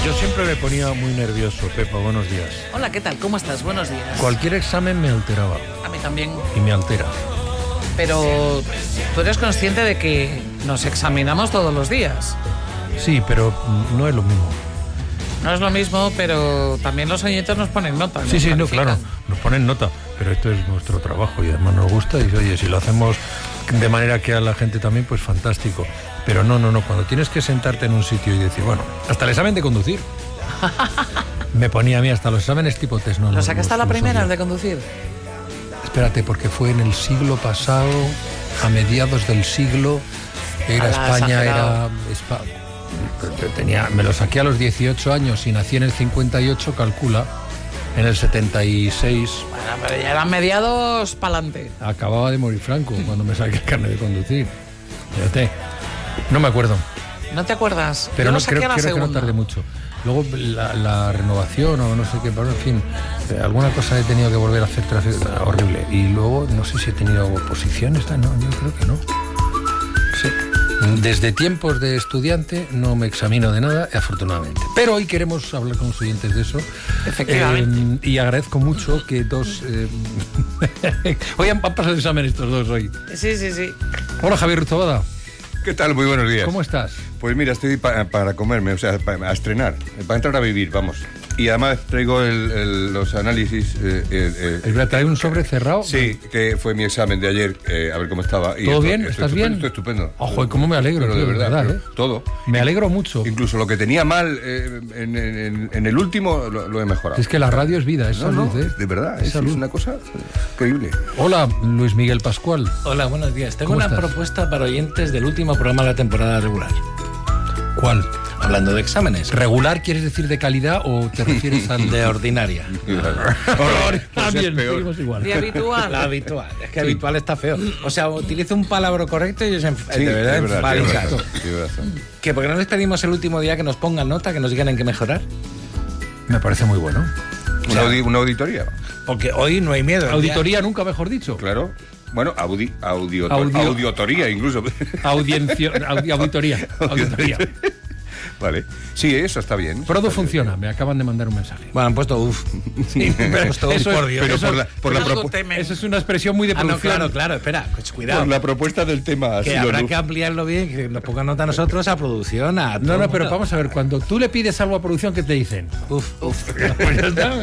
Yo siempre me ponía muy nervioso, Pepa, buenos días. Hola, ¿qué tal? ¿Cómo estás? Buenos días. Cualquier examen me alteraba. A mí también. Y me altera. Pero tú eres consciente de que nos examinamos todos los días. Sí, pero no es lo mismo. No es lo mismo, pero también los oyentes nos ponen nota. Sí, no, claro, nos ponen nota, pero esto es nuestro trabajo y además nos gusta y oye, si lo hacemos de manera que a la gente también, pues fantástico. Pero no, cuando tienes que sentarte en un sitio y decir, bueno, hasta el examen de conducir. Me ponía a mí hasta los exámenes tipo test. No, ¿Lo sacaste a la primera de conducir? Espérate, porque fue en el siglo pasado, a mediados del siglo, era España, me lo saqué a los 18 años y nací en el 58, calcula, en el 76. Bueno, pero ya eran mediados pa'lante. Acababa de morir Franco cuando me saqué el carnet de conducir. Fíjate, no me acuerdo. ¿No te acuerdas? Pero yo no lo saqué creo que no tardé mucho. Luego la renovación o no sé qué, pero en fin, alguna cosa he tenido que volver a hacer horrible. Y luego no sé si he tenido oposiciones, no, yo creo que no. Sí. Desde tiempos de estudiante no me examino de nada, afortunadamente. Pero hoy queremos hablar con los oyentes de eso. Efectivamente. Y agradezco mucho que dos... hoy han pasado el examen estos dos hoy. Sí. Hola, Javier Ruzabada. ¿Qué tal? Muy buenos días. ¿Cómo estás? Pues mira, estoy para comerme, o sea, a estrenar, para entrar a vivir, vamos. Y además traigo los análisis. ¿Trae un sobre cerrado? Sí, que fue mi examen de ayer, a ver cómo estaba. ¿Todo bien? ¿Estás bien? Estoy estupendo. Ojo, ¿cómo me alegro? Pero de verdad, todo. Me alegro mucho. Incluso lo que tenía mal en el último lo he mejorado. Es que la radio es vida, es salud, ¿eh? De verdad, es una cosa increíble. Hola, Luis Miguel Pascual. Hola, buenos días. Tengo una propuesta para oyentes del último programa de la temporada regular. ¿Cuál? Hablando de exámenes. ¿Regular quieres decir de calidad o te refieres al de ordinaria? Bien, seguimos igual. ¿De habitual? La habitual. Es que habitual está feo. O sea, utilizo un palabra correcto y ellos de verdad. ¿Que por qué no les pedimos el último día que nos pongan nota, que nos digan en qué mejorar? Me parece muy bueno. ¿Una auditoría? Porque hoy no hay miedo. Auditoría nunca, mejor dicho. Claro. Bueno, auditoría incluso. Auditoría. Vale. Sí, eso está bien. Prodo funciona, me acaban de mandar un mensaje. Bueno, han puesto uff. Sí, por Dios. Eso es una expresión muy de producción. No, claro, espera, pues cuidado. Por la propuesta del tema. Que habrá que ampliarlo bien, que nos pongan nota a nosotros, a producción, a todo. No, pero vamos a ver, cuando tú le pides algo a producción, ¿qué te dicen? Uf. Pues ya está.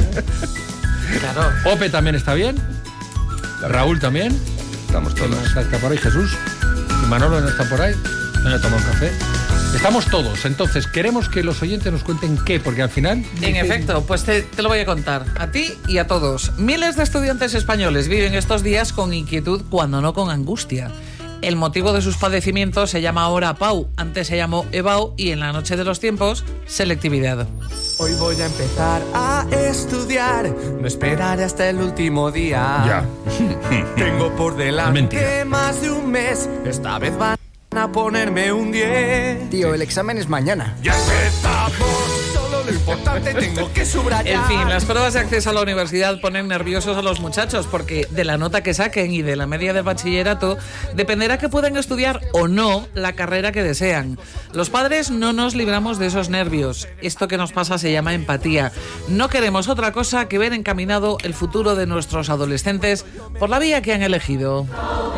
Claro. Ope también está bien. Raúl también. Estamos todos. Está por ahí Jesús. Y Manolo no está por ahí. No le toma un café. Estamos todos. Entonces, queremos que los oyentes nos cuenten qué, porque al final... En efecto, pues te lo voy a contar. A ti y a todos. Miles de estudiantes españoles viven estos días con inquietud, cuando no con angustia. El motivo de sus padecimientos se llama ahora PAU, antes se llamó EBAU y en la noche de los tiempos, selectividad. Hoy voy a empezar a estudiar, no esperaré hasta el último día. Ya. Tengo por delante más de un mes, esta vez van a ponerme un 10. Tío, el examen es mañana. Ya empezamos, solo lo importante tengo que subrayar. En fin, las pruebas de acceso a la universidad ponen nerviosos a los muchachos porque de la nota que saquen y de la media del bachillerato dependerá que puedan estudiar o no la carrera que desean. Los padres no nos libramos de esos nervios. Esto que nos pasa se llama empatía. No queremos otra cosa que ver encaminado el futuro de nuestros adolescentes por la vía que han elegido.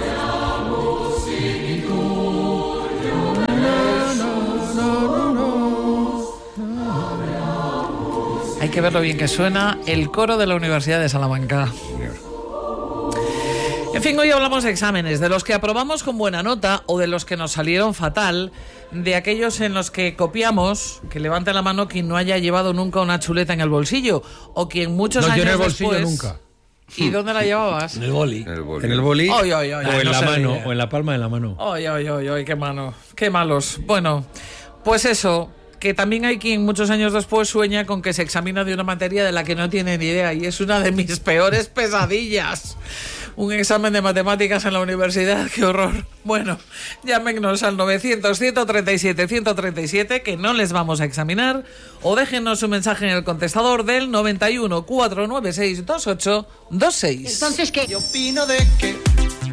Hay que ver lo bien que suena el coro de la Universidad de Salamanca. En fin, hoy hablamos de exámenes, de los que aprobamos con buena nota o de los que nos salieron fatal, de aquellos en los que copiamos, que levante la mano quien no haya llevado nunca una chuleta en el bolsillo, o quien muchos años después... No, yo en el bolsillo después, nunca. ¿Y dónde la llevabas? En el boli. En el boli Ay, o en no la mano, veía. o en la palma de la mano. Ay, qué mano, qué malos. Bueno, pues eso, que también hay quien muchos años después sueña con que se examina de una materia de la que no tiene ni idea, y es una de mis peores pesadillas. Un examen de matemáticas en la universidad, qué horror. Bueno, llámenos al 900-137-137, que no les vamos a examinar, o déjenos un mensaje en el contestador del 91-496-2826. Entonces, ¿qué? Yo opino de que...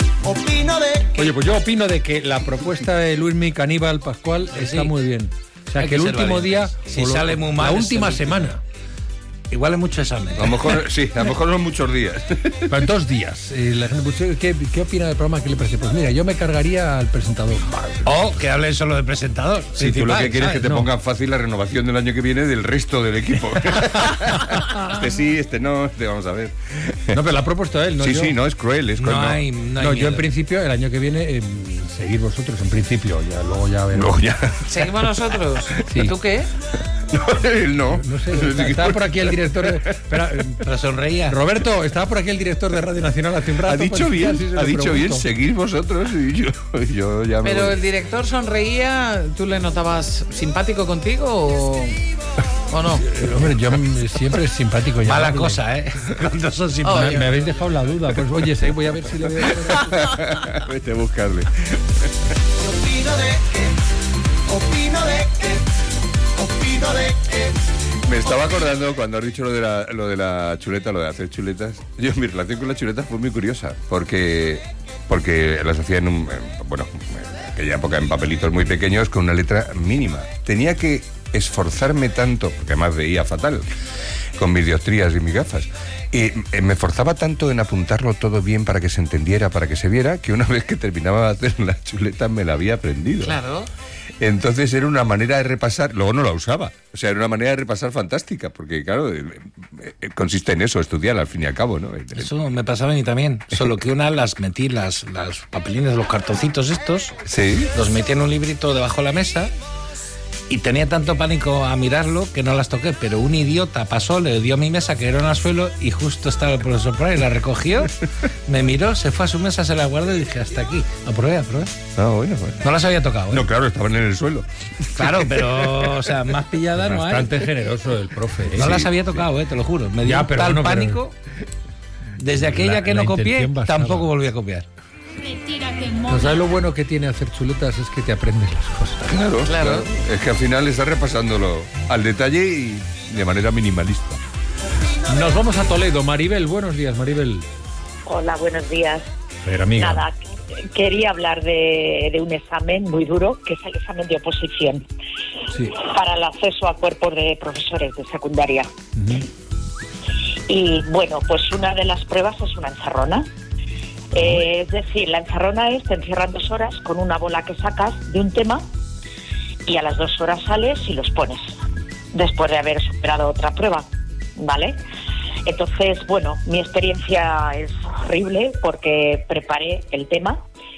Oye, pues yo opino de que la propuesta de Luismi Caníbal Pascual está muy bien. sea, Hay que el ser último valiente. día... Si o sale muy mal, la es última el último. semana. Igual es mucho examen. A lo mejor, sí, a lo mejor son muchos días. Pero en 2 días. La gente, pues, ¿qué opina del programa? ¿Qué le parece? Pues mira, yo me cargaría al presentador. O que hable solo de presentador. Si tú lo que quieres es que te No. pongan fácil la renovación del año que viene del resto del equipo. Este sí, este no, este vamos a ver. No, pero lo ha propuesto él, ¿no? Sí, yo. sí, no, es cruel, es cruel. No hay No, yo miedo. en principio, el año que viene, seguir vosotros, en principio. Ya, luego ya veremos. Luego ya. ¿Seguimos nosotros? Sí. ¿Y tú qué? No, él no. No sé, estaba por aquí el director de... Espera, Pero sonreía. Roberto, estaba por aquí el director de Radio Nacional hace un rato. Ha dicho pues, bien, casi se lo ha dicho bien, pregunto. seguir vosotros y yo ya me Pero voy. el director sonreía, ¿tú le notabas simpático contigo o no? Hombre, yo siempre es simpático. Mala llamarle. cosa, ¿eh? Cuando son Me, simpáticos. me habéis dejado la duda. Pues oye, sí, voy a ver si le veo. Vete a buscarle. Me estaba acordando cuando has dicho lo de la chuleta, lo de hacer chuletas. Mi relación con la chuleta fue muy curiosa, porque las hacía en aquella época en papelitos muy pequeños con una letra mínima. Tenía que esforzarme tanto, porque además veía fatal, con mis dioptrías y mis gafas. Y me esforzaba tanto en apuntarlo todo bien para que se entendiera, para que se viera, que una vez que terminaba de hacer la chuleta me la había aprendido. Claro. Entonces era una manera de repasar, luego no la usaba, o sea, era una manera de repasar fantástica, porque claro, consiste en eso, estudiar al fin y al cabo, ¿no? Eso me pasaba a mí también. Solo que una las metí, las papelines, los cartoncitos estos, Sí. los metí en un librito debajo de la mesa y tenía tanto pánico a mirarlo que no las toqué. Pero un idiota pasó, le dio a mi mesa, que era al suelo, y justo estaba el profesor por ahí, la recogió, me miró, se fue a su mesa, se la guardó y dije, hasta aquí. Aprobé. Ah, bueno, bueno. No las había tocado, ¿eh? No, claro, estaban en el suelo. Claro, pero, o sea, más pillada no hay. Bastante generoso el profe. ¿eh? No Sí, las había tocado, te lo juro. Me dio Ya, pero tal bueno, pero- pánico. Desde aquella que la no copié, intención bastaba. tampoco volví a copiar. No sabes lo bueno que tiene hacer chuletas, es que te aprendes las cosas. Claro, Claro. claro. Es que al final estás repasándolo al detalle y de manera minimalista. Nos vamos a Toledo. Maribel, buenos días, Maribel. Hola, buenos días. Pero amiga. Nada, quería hablar de un examen muy duro, que es el examen de oposición Sí. para el acceso a cuerpos de profesores de secundaria. Y bueno, pues una de las pruebas es una encerrona. Es decir, la encerrona es, te encierran 2 horas con una bola que sacas de un tema y a las 2 horas sales y los pones, después de haber superado otra prueba, ¿vale? Entonces, bueno, mi experiencia es horrible porque preparé el tema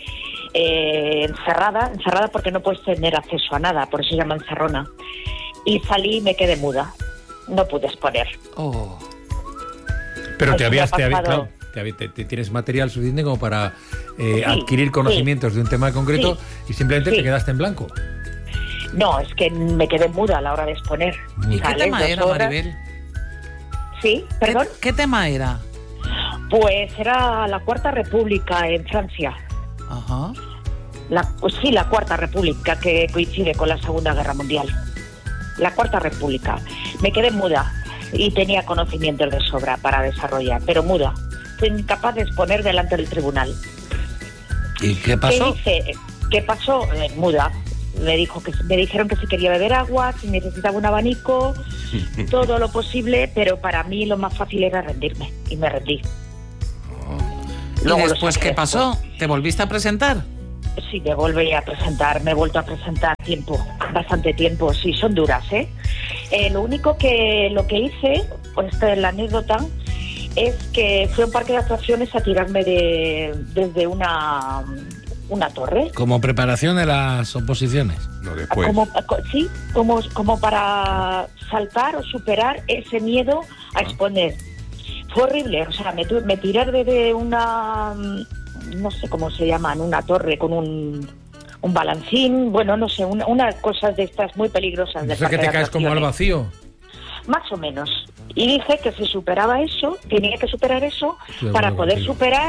encerrada porque no puedes tener acceso a nada, por eso se llama encerrona. Y salí y me quedé muda, no pude exponer. Oh. Pero Eso me ha pasado. claro, te tienes material suficiente como para adquirir conocimientos de un tema concreto y simplemente Sí. te quedaste en blanco. No, es que me quedé muda a la hora de exponer. ¿Y qué Sales tema 2 era, horas. Maribel? Sí, perdón. ¿Qué tema era? Pues era la Cuarta República en Francia. Ajá. La Cuarta República, que coincide con la Segunda Guerra Mundial. La Cuarta República. Me quedé muda y tenía conocimientos de sobra para desarrollar, pero muda. Fui incapaz de exponer delante del tribunal. ¿Y qué pasó? ¿Qué pasó? Muda. Me dijeron que si quería beber agua, si necesitaba un abanico, todo lo posible, pero para mí lo más fácil era rendirme, y me rendí. ¿Y Luego lo después saqué qué pasó? ¿Te volviste a presentar? Sí, me he vuelto a presentar bastante tiempo, sí, son duras, ¿eh? Lo que hice, pues esta es la anécdota, es que fui a un parque de atracciones a tirarme desde una torre. Como preparación de las oposiciones. No, después. Como para saltar o superar ese miedo a exponer. Fue horrible, o sea, me tiré desde una, no sé cómo se llaman, una torre con un balancín, bueno, no sé, unas cosas de estas muy peligrosas. O sea, que te caes como al vacío. Más o menos. Y dije que si superaba eso, tenía que superar eso Sí, para bueno, poder sí. superar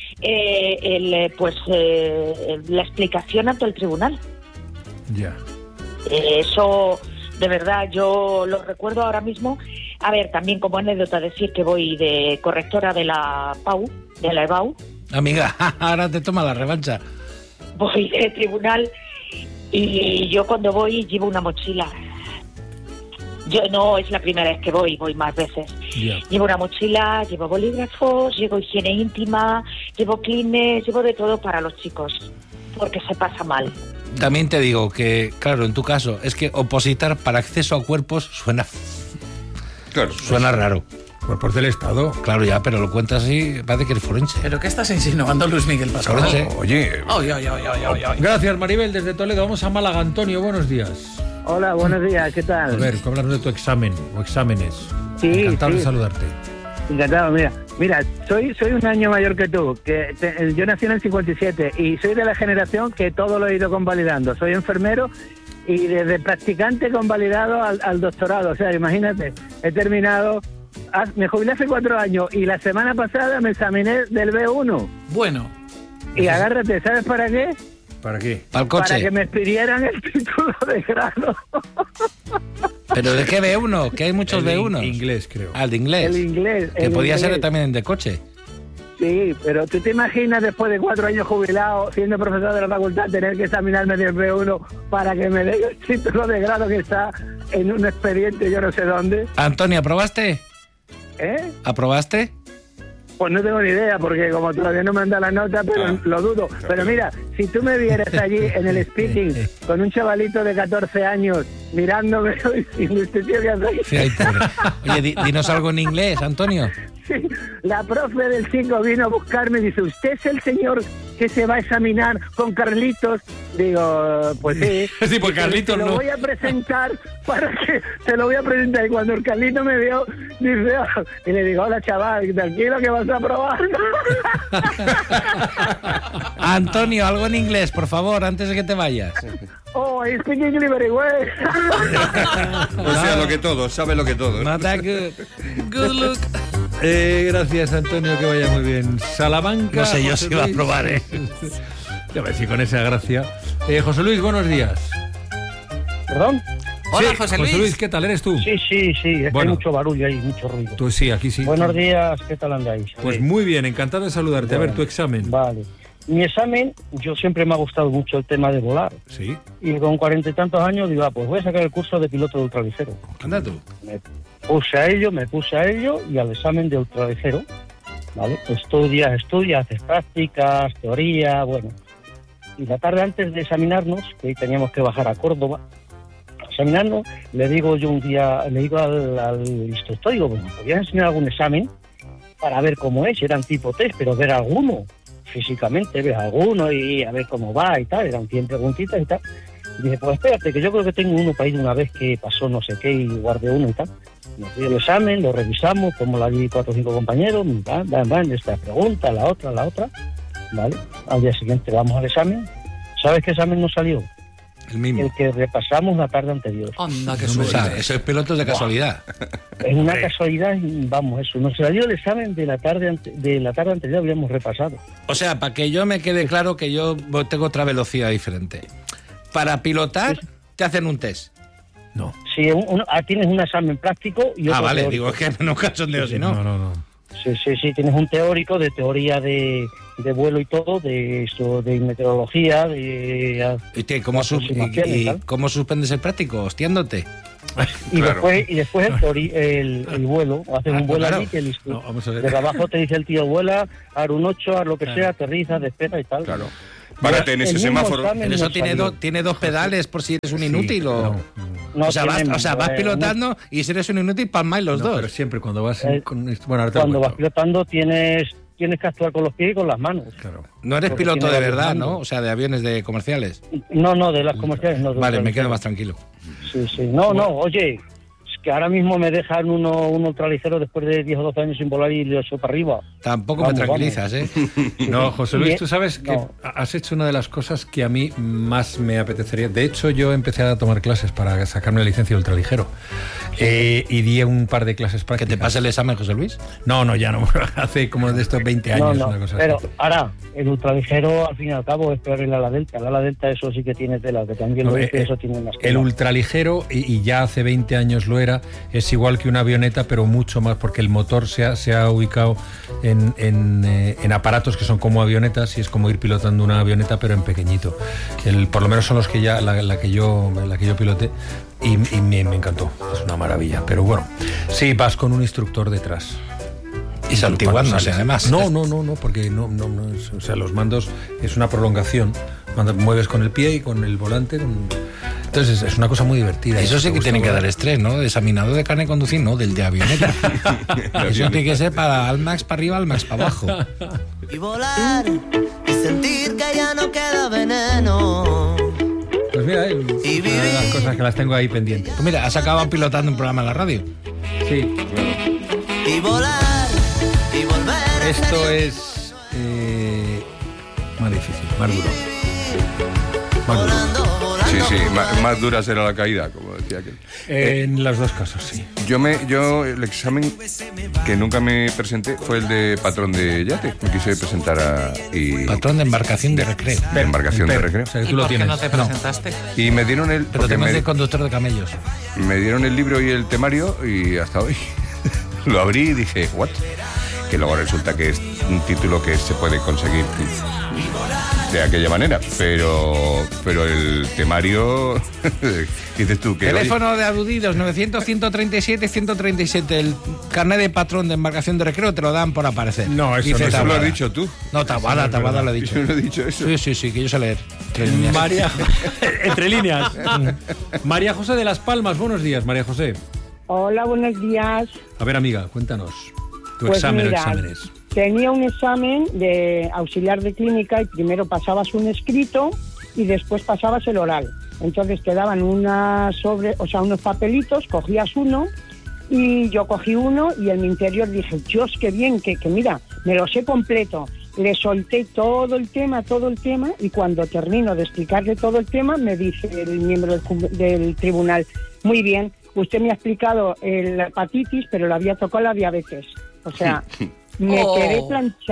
la explicación ante el tribunal. Ya. Eso, de verdad, yo lo recuerdo ahora mismo. A ver, también como anécdota decir que voy de correctora de la PAU, de la EBAU, Amiga, ahora te toma la revancha. voy de tribunal Y yo cuando voy llevo una mochila. Yo no es la primera vez que voy más veces. Ya. Llevo una mochila, llevo bolígrafos, llevo higiene íntima, llevo Kleenex, llevo de todo para los chicos, porque se pasa mal. También te digo que, claro, en tu caso, es que opositar para acceso a cuerpos suena raro. Cuerpos del Estado. Claro, ya, pero lo cuentas así, parece que eres forense. ¿Pero qué estás insinuando, Luis Miguel Pascual? Forense. Oye, Gracias, Maribel, desde Toledo. Vamos a Málaga. Antonio, buenos días. Hola, buenos días, ¿qué tal? A ver, háblanos de tu examen o exámenes. Sí, Encantado de sí. saludarte. Encantado, mira, soy un año mayor que tú, yo nací en el 57 y soy de la generación que todo lo he ido convalidando. Soy enfermero y desde practicante convalidado al doctorado, o sea, imagínate, he terminado, me jubilé hace 4 años y la semana pasada me examiné del B1 Bueno, y agárrate, ¿sabes para qué? ¿Para qué? Para el coche. Para que me expidieran el título de grado. ¿Pero de qué B1? Que hay muchos El B1. inglés, creo. Ah, el de inglés. El inglés. Que el podía inglés. ser también de coche. Sí, pero ¿tú te imaginas después de 4 años jubilado, siendo profesor de la facultad, tener que examinarme del B1 para que me den el título de grado que está en un expediente yo no sé dónde? Antonio, ¿aprobaste? ¿Eh? ¿Aprobaste? Pues no tengo ni idea, porque como todavía no me han dado la nota, pero lo dudo. Pero mira, si tú me vieras allí en el speaking con un chavalito de 14 años mirándome diciendo, ¿este tío qué hace? Sí, ay, pobre. Oye, dinos algo en inglés, Antonio. Sí, la profe del chico vino a buscarme y dice, ¿usted es el señor que se va a examinar con Carlitos? Digo, pues sí. Sí, pues Carlitos Te lo no. voy a presentar te lo voy a presentar. Y cuando el Carlito me vio, dice, y le digo, hola chaval, tranquilo que vas a probar. Antonio, algo en inglés, por favor, antes de que te vayas. Oh, I speak English very well. o sea, lo que todo, sabe lo que todo. Not that good. good look. Gracias, Antonio, que vaya muy bien. Salamanca. No sé yo José si va a Luis. probar, ¿eh? Ya ves, sí, con esa gracia. José Luis, buenos días. ¿Perdón? Hola, Sí, José Luis. ¿qué tal? ¿Eres tú? Sí, es que Bueno. hay mucho barullo ahí, mucho ruido. Tú sí, aquí sí. Buenos días, ¿qué tal andáis? Pues muy bien, encantado de saludarte. A ver, tu examen. Vale. Mi examen, yo siempre me ha gustado mucho el tema de volar. Sí. Y con 40 y tantos años digo, pues voy a sacar el curso de piloto de ultraligero. Anda tú. Me puse a ello y al examen de ultraligero, ¿vale? Estudias, haces prácticas, teoría, bueno. Y la tarde antes de examinarnos, que hoy teníamos que bajar a Córdoba, a examinarnos, le digo al instructor, digo, bueno, ¿podrías enseñar algún examen para ver cómo es? Eran tipo test, pero ver alguno, físicamente, ver alguno y a ver cómo va y tal, eran 100 preguntitas y tal. Y dije, pues espérate, que yo creo que tengo uno para ir una vez que pasó no sé qué y guardé uno y tal. Nos dio el examen, lo revisamos, como la vi 4 o 5 compañeros, van, esta pregunta, la otra, ¿vale? Al día siguiente vamos al examen. ¿Sabes qué examen nos salió? El mismo. El que repasamos la tarde anterior. Anda, qué O sea, suerte. eso es pilotos de casualidad. Es una casualidad, vamos, eso. Nos salió el examen de la tarde anterior, habíamos repasado. O sea, para que yo me quede claro que yo tengo otra velocidad diferente. Para pilotar, te hacen un test. No. Si tienes un examen práctico y otro Vale, teórico. digo, es que no cachondeo, si no. No. Sí, tienes un teórico de teoría de vuelo y todo, de eso, de meteorología, de ¿Y cómo suspendes el práctico? Hostiándote. y Claro. después el vuelo, haces un vuelo claro. allí que el No, vamos a ver. desde abajo te dice el tío vuela, haz un 8, haz lo que sea, aterriza, despega y tal. Claro. Párate en ese El mismo semáforo. examen Pero eso nos tiene, salió. tiene 2 pedales por si eres un inútil o... No o sea, tiene, vas pilotando y si eres un inútil, palmáis los No, dos. pero siempre cuando vas... Eh, Bueno, ahora te lo Cuando vas cuento. pilotando tienes que actuar con los pies y con las manos. Claro. No eres porque piloto tiene de varios verdad, mandos. ¿no? O sea, de aviones de comerciales. No, de las comerciales no. de Vale, los me quedo comerciales. más tranquilo. Sí. No, oye, es que ahora mismo me dejan un ultraligero después de 10 o 12 años sin volar y lo echo para arriba. Tampoco Vamos, me tranquilizas, ¿eh? No, José Luis, Bien. tú sabes que No. has hecho una de las cosas que a mí más me apetecería. De hecho, yo empecé a tomar clases para sacarme la licencia de ultraligero. Y di un par de clases ¿Que prácticas. te pase el examen, José Luis? No, ya no. Hace como de estos 20 años, No, una cosa pero así. ahora, el ultraligero al fin y al cabo es peor el ala delta. El ala delta eso sí que tiene tela, que también No, lo dice, eso tiene unas el telas. ultraligero, y ya hace 20 años lo era, carrera es igual que una avioneta, pero mucho más, porque el motor se ha ubicado en aparatos que son como avionetas, y es como ir pilotando una avioneta, pero en pequeñito. Por lo menos son los que ya la que yo piloté, y me encantó. Es una maravilla. Pero bueno, sí, vas con un instructor detrás. Y santiguándose, además. No, porque no, o sea, los mandos es una prolongación. Cuando mueves con el pie y con el volante. Entonces es una cosa muy divertida. Eso sí que tiene que dar estrés, ¿no? De examinador de carne de conducir, no, del de avioneta. Eso tiene que ser para al max para arriba, al max para abajo. Y volar y sentir que ya no queda veneno. Pues mira, una de las cosas que las tengo ahí pendientes. Pues mira, has acabado pilotando un programa en la radio. Sí. Y volar y volver. Esto es más difícil, más duro. Sí, más dura será la caída, como decía aquel. En los dos casos, sí. Yo el examen que nunca me presenté fue el de patrón de yate. Me quise presentar patrón de embarcación de recreo. De embarcación de recreo. O sea, que ¿Y tú lo por qué tienes. no te presentaste? Y me dieron el... Pero también de conductor de camellos. Me dieron el libro y el temario y hasta hoy lo abrí y dije, ¿what? Que luego resulta que es un título que se puede conseguir de aquella manera, pero el temario, dices tú que... Teléfono de aludidos, 900-137-137, el carnet de patrón de embarcación de recreo te lo dan por aparecer. No, eso lo has dicho tú. No, Taboada lo he dicho. Yo no he dicho eso. Sí, que yo sé leer. María, entre líneas. María José de Las Palmas, buenos días, María José. Hola, buenos días. A ver, amiga, cuéntanos tu Pues examen mira, o exámenes. Tenía un examen de auxiliar de clínica y primero pasabas un escrito y después pasabas el oral. Entonces te daban unos papelitos, cogías uno y yo cogí uno y en mi interior dije, Dios, qué bien, que mira, me lo sé completo. Le solté todo el tema y cuando termino de explicarle todo el tema me dice el miembro del tribunal, muy bien, usted me ha explicado la hepatitis, pero le había tocado la diabetes. O sea, me quedé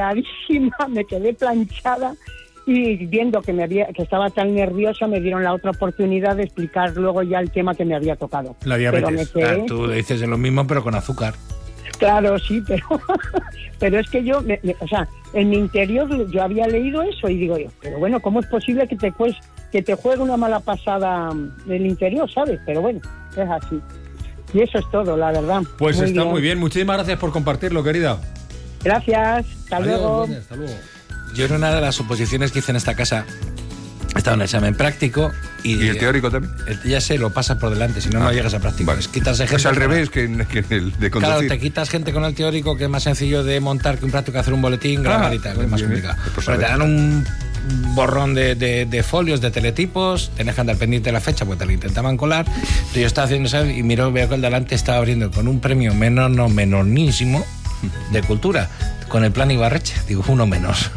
planchada y viendo que estaba tan nerviosa me dieron la otra oportunidad de explicar luego ya el tema que me había tocado. La diabetes. Pero Tú dices lo mismo pero con azúcar. Claro, sí, pero es que yo, en mi interior yo había leído eso y digo yo, pero bueno, ¿cómo es posible que te juegue una mala pasada del interior, ¿sabes? Pero bueno, es así. Y eso es todo, la verdad. Pues está muy bien. Muchísimas gracias por compartirlo, querida. Gracias. Hasta luego. Hasta luego. Yo en una de las oposiciones que hice en esta casa estaba en el examen práctico y el teórico también. Ya sé, lo pasas por delante, si no llegas a práctico. Vale. Es quitarse gente. Es al revés que el de conducir. Claro, te quitas gente con el teórico, que es más sencillo de montar que un práctico, hacer un boletín, grabar y tal, que es más complicado. Pero te dan un borrón de folios, de teletipos, tenés que andar pendiente de la fecha porque te lo intentaban colar. Entonces yo estaba haciendo eso y veo que el delante estaba abriendo con un premio menornísimo de cultura, con el plan Ibarreche. Digo, uno menos.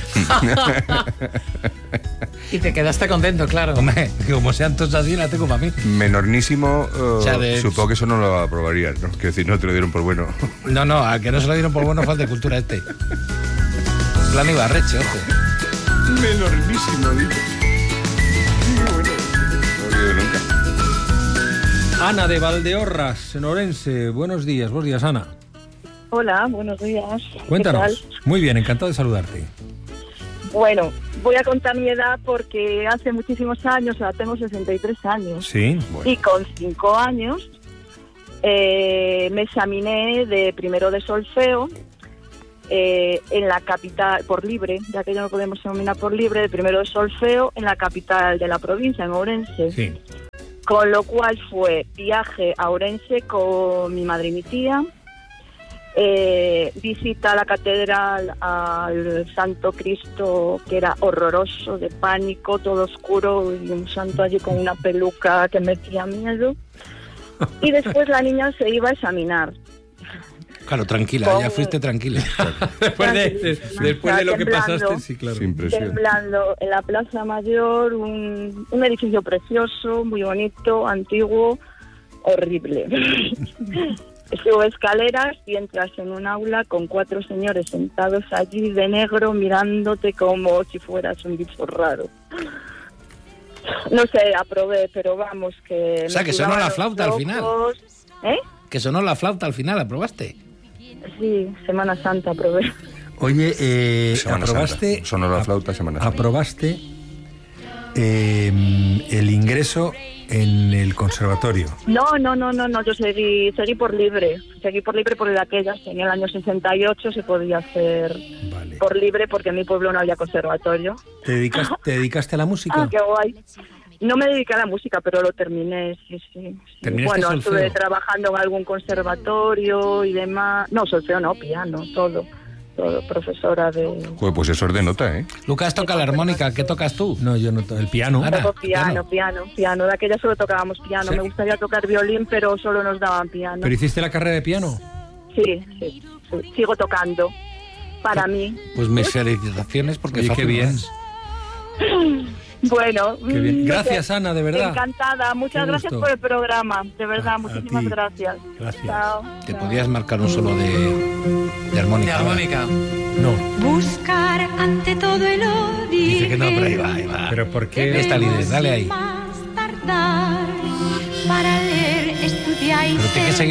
Y te quedaste contento, claro. Hombre, como sean todos así, la tengo para mí. Menornísimo, supongo que eso no lo aprobarías, ¿no? Quiero decir, no te lo dieron por bueno. No, al que no se lo dieron por bueno fue el de cultura este. Plan Ibarreche, ojo. Menornísimo, digo. Bueno, no lo he oído nunca. Ana de Valdeorras, en Orense. Buenos días, Ana. Hola, buenos días. Cuéntanos. ¿Qué tal? Muy bien, encantado de saludarte. Bueno, voy a contar mi edad porque hace muchísimos años, tengo 63 años. Sí. Bueno. Y con 5 años me examiné de primero de solfeo en la capital, por libre, ya que ya no podemos examinar por libre, de primero de solfeo en la capital de la provincia, en Ourense. Sí. Con lo cual fue viaje a Ourense con mi madre y mi tía. Visita a la catedral, al Santo Cristo, que era horroroso, de pánico, todo oscuro, y un santo allí con una peluca que metía miedo. Y después la niña se iba a examinar. Claro, tranquila, ya fuiste tranquila. Después de lo que pasaste, sí, claro. Temblando en la Plaza Mayor, un edificio precioso, muy bonito, antiguo, horrible. Sube escaleras y entras en un aula con 4 señores sentados allí de negro mirándote como si fueras un bicho raro. No sé, aprobé, pero vamos que... O sea, que sonó la flauta al final. ¿Eh? Que sonó la flauta al final, ¿aprobaste? Sí, Semana Santa probé. Oye, Semana aprobaste... Santa. Sonó la flauta Semana Santa. Aprobaste el ingreso en el conservatorio. No, yo seguí por libre. Seguí por libre porque de aquellas, en el año 68 se podía hacer por libre porque en mi pueblo no había conservatorio. ¿Te dedicaste a la música? Ah, qué guay. No me dediqué a la música, pero lo terminé, sí. ¿Terminaste Bueno, solfeo? estuve trabajando en algún conservatorio y demás. No, solfeo no, piano, todo, profesora de... Joder, pues eso es de nota, ¿eh? Lucas toca la armónica, ¿qué tocas tú? No, yo no toco el piano. Toco piano. De aquella solo tocábamos piano. ¿Sí? Me gustaría tocar violín, pero solo nos daban piano. ¿Pero hiciste la carrera de piano? Sí. Sigo tocando. Para mí. Pues mis felicitaciones porque Oye, qué bien. Bueno. Qué bien. Gracias, Ana, de verdad. Encantada. Muchas Qué gracias gusto. por el programa. De verdad, A muchísimas ti. gracias. Gracias. Chao. Te podías marcar un solo de armónica. De armónica. No. Buscar ante todo el odio. Dice que no, pero ahí va. ¿Pero por qué? Esta líder, dale ahí. Más tardar para leer, estudiar y Pero tiene que seguir